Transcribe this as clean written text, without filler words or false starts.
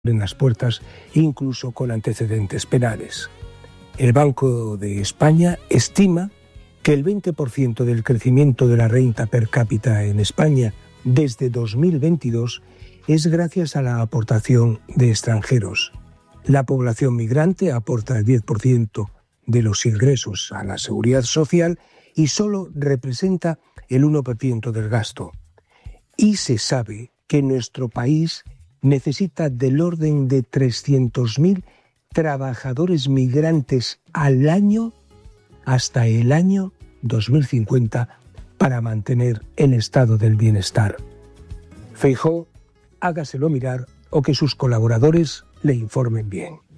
en las puertas, incluso con antecedentes penales. El Banco de España estima que el 20% del crecimiento de la renta per cápita en España desde 2022 es gracias a la aportación de extranjeros. La población migrante aporta el 10% de los ingresos a la seguridad social y solo representa el 1% del gasto. Y se sabe que nuestro país necesita del orden de 300.000 trabajadores migrantes al año hasta el año 2050 para mantener el estado del bienestar. Feijóo, hágaselo mirar o que sus colaboradores le informen bien.